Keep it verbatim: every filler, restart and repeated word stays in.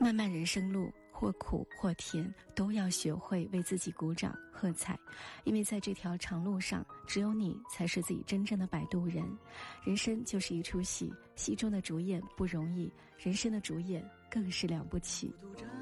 漫漫人生路，或苦或甜，都要学会为自己鼓掌喝彩，因为在这条长路上，只有你才是自己真正的摆渡人。人生就是一出戏，戏中的主演不容易，人生的主演更是了不起。